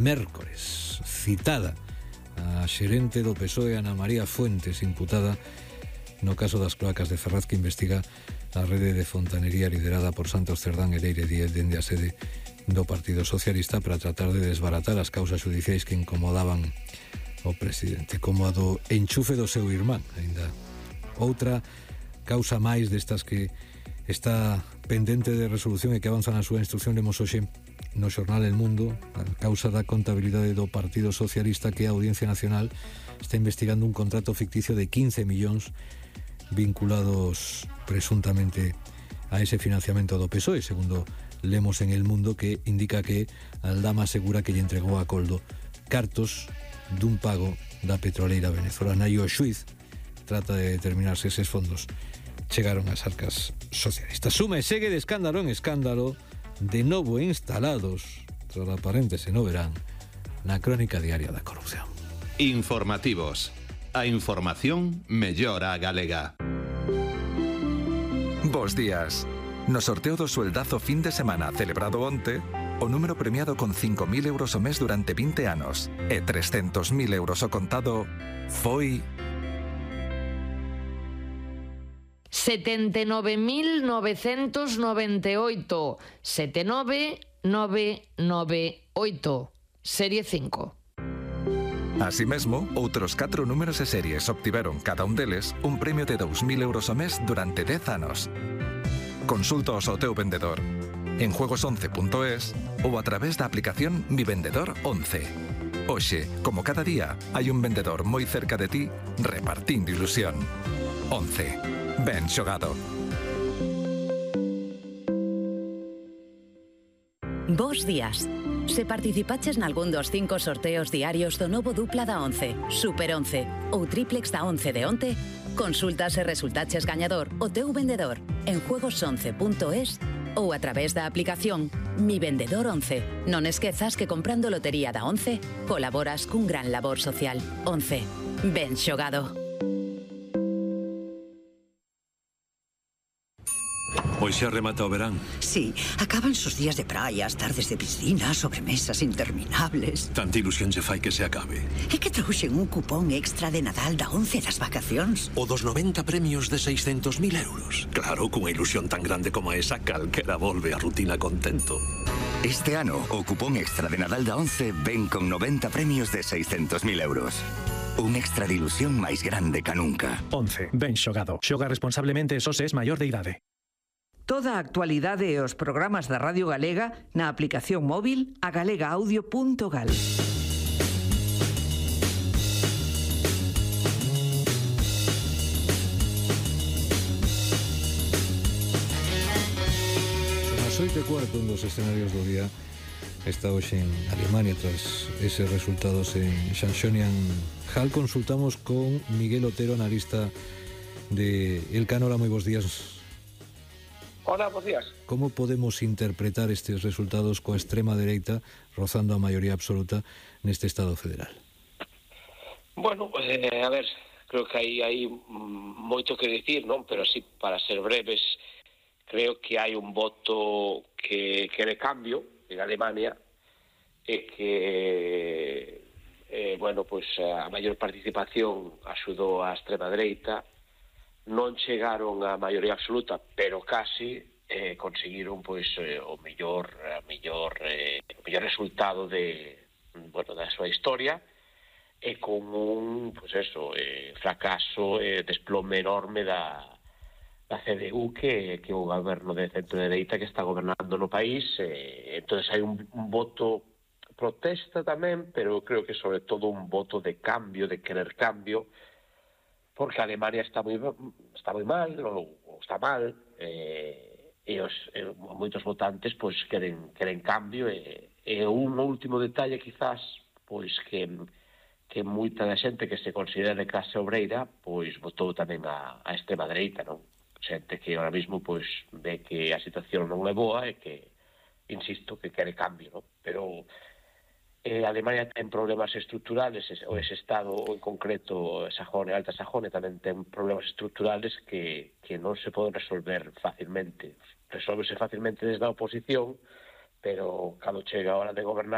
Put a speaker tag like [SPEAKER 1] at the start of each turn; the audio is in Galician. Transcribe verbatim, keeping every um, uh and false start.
[SPEAKER 1] mércores, citada a xerente do P S O E Ana María Fuentes, imputada no caso das cloacas de Ferraz, que investiga a rede de fontanería liderada por Santos Cerdán e Leire Díez dende a sede do Partido Socialista para tratar de desbaratar as causas judiciais que incomodaban o presidente, como a do enchufe do seu irmán. Ainda outra causa máis destas que está pendente de resolución e que avanza na súa instrucción. Lemos hoxe no xornal El Mundo a causa da contabilidade do Partido Socialista, que a Audiencia Nacional está investigando un contrato ficticio de quince millóns vinculados presuntamente a ese financiamento do P S O E, segundo lemos en El Mundo, que indica que Aldama asegura que lle entregou a Coldo cartos dun pago da petroleira venezolana, e o xuiz trata de determinar se eses fondos chegaron ás arcas socialistas. Suma e segue de escándalo en escándalo, de novo instalados, tras aparéntese no verán, na crónica diaria da corrupción.
[SPEAKER 2] Informativos. A información mellora a galega.
[SPEAKER 3] Bos días. No sorteo do sueldazo fin de semana celebrado onte, o número premiado con cinco mil euros o mes durante vinte anos e trescentos mil euros o contado foi
[SPEAKER 4] setenta e nove mil novecentos noventa e oito, setenta e nove mil novecentos noventa e oito, serie cinco.
[SPEAKER 3] Así mesmo, outros catro números e series obtiveron cada un deles un premio de dous mil euros o mes durante dez anos. Consultaos ao teu vendedor en juegos once punto es ou a través da aplicación Mi Vendedor once. Hoxe, como cada día, hai un vendedor moi cerca de ti repartindo ilusión. once. Ben xogado.
[SPEAKER 5] Bos días. Se participaches nalgún dos cinco sorteos diarios do novo dupla da once, Super once ou triplex da once de onte, consulta se resultaches gañador o teu vendedor en juegos once punto es ou a través da aplicación Mi Vendedor once. Non esquezas que comprando lotería da once colaboras cun gran labor social. once. Ben xogado.
[SPEAKER 6] Hoy se remata o verán.
[SPEAKER 7] Sí, acaban sus días de praias, tardes de piscina, sobremesas interminables.
[SPEAKER 6] Tanta ilusión se fai que se acabe.
[SPEAKER 7] É que trouxen un cupón extra de Nadal da once das vacacións.
[SPEAKER 6] O dos noventa premios de seiscentos mil euros. Claro, cunha ilusión tan grande como esa, calquera volve a rutina contento.
[SPEAKER 8] Este ano, o cupón extra de Nadal da once ven con noventa premios de seiscentos mil euros. Un extra de ilusión máis grande ca nunca.
[SPEAKER 9] once. Ben xogado. Xoga responsablemente e só se es maior de idade.
[SPEAKER 10] Toda a actualidade e os programas da Radio Galega na aplicación móvil a galega audio punto gal.
[SPEAKER 1] Son as oito e cuarto, un dos escenarios do día está hoxe en Alemania tras eses resultados en Sanxonian Hall. Consultamos con Miguel Otero, analista de El Canora. Moi bons días.
[SPEAKER 11] Hola, bons días.
[SPEAKER 1] Como podemos interpretar estes resultados coa extrema dereita rozando a maioría absoluta neste Estado federal?
[SPEAKER 11] Bueno, eh, a ver, creo que hai, hai moito que dicir, non? Pero así, para ser breves, creo que hai un voto que quere cambio en Alemania e que, eh, bueno, pues a maior participación axudou a extrema dereita. Non chegaron a maioría absoluta, pero casi eh, conseguiron pois eh, o mellor a mellor eh, o mellor resultado de bueno, da súa historia, e con un pois eso, eh, fracaso e eh, desplome enorme da da C D U, que que é o goberno de centro dereita que está gobernando no país. Eh, entonces hai un, un voto protesta tamén, pero creo que sobre todo un voto de cambio, de querer cambio, porque Alemania está moi está moi mal, ou, ou está mal, eh, e os e moitos votantes pois queren queren cambio, e, e un último detalle quizás pois que que moita da xente que se considera de clase obreira pois votou tamén a, a extrema dereita, non? Xente que ahora mismo pois ve que a situación non é boa e que, insisto, que quere cambio, non? Pero Eh, Alemania ten problemas estructurales, o ese estado, ou en concreto Sajonia, Alta Sajonia, tamén ten problemas estructurales que, que non se poden resolver fácilmente. Resolvese fácilmente desde a oposición, pero cando chega a hora de gobernar